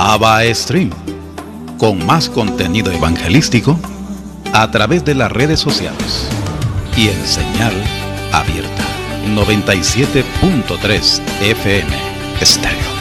Abba Stream, con más contenido evangelístico a través de las redes sociales y en señal abierta. 97.3 FM Estéreo.